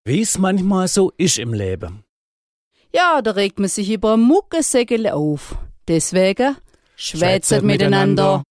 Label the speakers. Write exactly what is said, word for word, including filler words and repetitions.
Speaker 1: Wie es manchmal so ist im Leben.
Speaker 2: Ja, da regt man sich über Muckesäckele auf. Deswegen schwätzet miteinander.